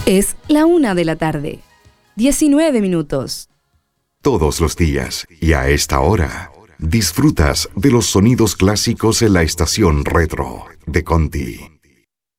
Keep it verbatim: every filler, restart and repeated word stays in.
Es la una de la tarde, diecinueve minutos. Todos los días y a esta hora, disfrutas de los sonidos clásicos en la estación retro de Conti.